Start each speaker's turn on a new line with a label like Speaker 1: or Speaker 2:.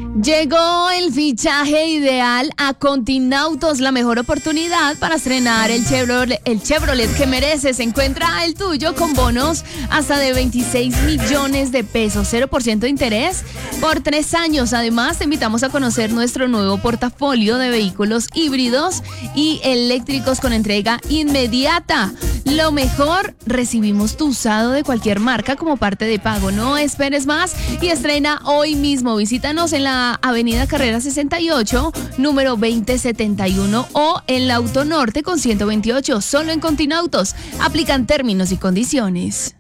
Speaker 1: Llegó el fichaje ideal a Continautos, la mejor oportunidad para estrenar el Chevrolet que mereces. Encuentra el tuyo con bonos hasta de 26 millones de pesos, 0% de interés por 3 años. Además, te invitamos a conocer nuestro nuevo portafolio de vehículos híbridos y eléctricos con entrega inmediata. Lo mejor, recibimos tu usado de cualquier marca como parte de pago. No esperes más y estrena hoy mismo. Visítanos en la Avenida Carrera 68, número 2071 o en la Autonorte con 128, solo en Continautos. Aplican términos y condiciones.